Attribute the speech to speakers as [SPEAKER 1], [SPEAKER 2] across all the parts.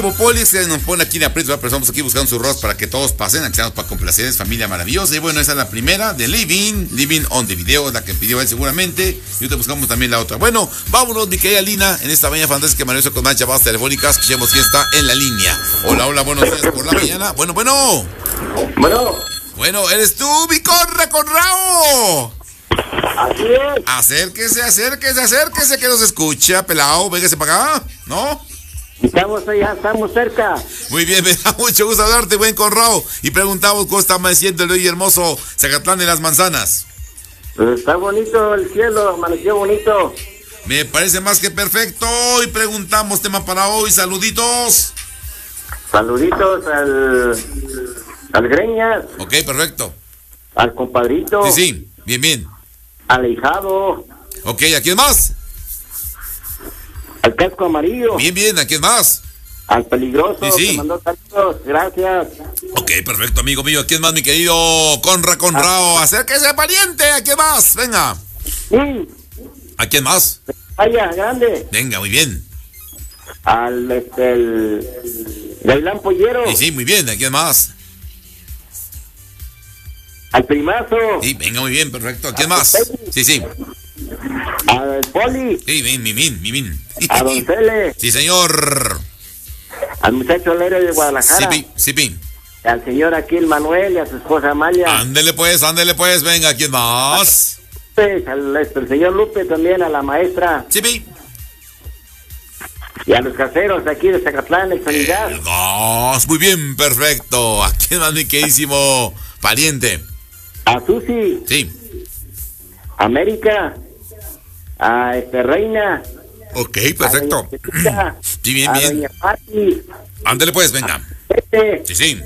[SPEAKER 1] Popoli se nos pone aquí en aprieto, pero estamos aquí buscando su rostro para que todos pasen, aquí estamos para complacer, familia maravillosa. Y bueno, esa es la primera de Living on the Video, es la que pidió él seguramente. Y ahorita buscamos también la otra. Bueno, vámonos, mi querida Lina, en esta mañana fantástica maravillosa con más llamadas telefónicas. Escuchemos quién está en la línea. Hola, hola, buenos días por la mañana. Bueno. Bueno, eres tú, mi Conrao.
[SPEAKER 2] Así es.
[SPEAKER 1] Acérquese, que nos escucha, pelao, véngase para acá, ¿no?
[SPEAKER 2] Estamos cerca.
[SPEAKER 1] Muy bien, me da mucho gusto hablarte, buen Conrao. Y preguntamos cómo está amaneciendo el hoy hermoso Zacatlán de las Manzanas.
[SPEAKER 2] Pues está bonito el cielo, amaneció bonito.
[SPEAKER 1] Me parece más que perfecto. Y preguntamos tema para hoy, saluditos.
[SPEAKER 2] Saluditos al Greñas.
[SPEAKER 1] Ok, perfecto.
[SPEAKER 2] Al compadrito.
[SPEAKER 1] Sí, bien.
[SPEAKER 2] Al ahijado.
[SPEAKER 1] Ok, ¿a quién más?
[SPEAKER 2] Al casco amarillo.
[SPEAKER 1] Bien, ¿a quién más?
[SPEAKER 2] Al peligroso.
[SPEAKER 1] Sí.
[SPEAKER 2] Que mandó saludos, gracias.
[SPEAKER 1] Ok, perfecto, amigo mío. ¿A quién más, mi querido Conrao? Acérquese, pariente. ¿A quién más? Venga.
[SPEAKER 2] Sí.
[SPEAKER 1] ¿A quién más?
[SPEAKER 2] Vaya, grande.
[SPEAKER 1] Venga, muy bien.
[SPEAKER 2] Al el Gailán Pollero.
[SPEAKER 1] Sí, muy bien. ¿A quién más?
[SPEAKER 2] Al primazo.
[SPEAKER 1] Sí, venga, muy bien, perfecto. ¿A quién más? Sí.
[SPEAKER 2] Al Poli.
[SPEAKER 1] Sí, bien.
[SPEAKER 2] A Don Cele.
[SPEAKER 1] Sí, señor.
[SPEAKER 2] Al muchacho alegre de Guadalajara.
[SPEAKER 1] Sí.
[SPEAKER 2] Al señor aquí, el Manuel, y a su esposa Amalia.
[SPEAKER 1] Ándele pues, venga, ¿a quién más?
[SPEAKER 2] El señor Lupe también, a la maestra.
[SPEAKER 1] Sí.
[SPEAKER 2] Y a los caseros de aquí de Zacatlán, el Sanidad.
[SPEAKER 1] Gas, muy bien, perfecto. ¿A quién más, mi queridísimo pariente?
[SPEAKER 2] A Susi.
[SPEAKER 1] Sí.
[SPEAKER 2] América. A Reina.
[SPEAKER 1] Ok, perfecto. Sí, bien.
[SPEAKER 2] A Doña Pati.
[SPEAKER 1] Ándele pues, venga. Sí.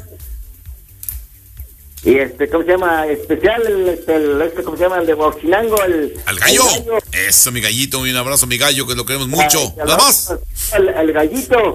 [SPEAKER 2] Y ¿cómo se llama? Especial, ¿cómo se llama? El de Huachinango,
[SPEAKER 1] Al gallo. Eso, mi gallito, un abrazo, mi gallo, que lo queremos mucho. ¿Nada más?
[SPEAKER 2] El gallito.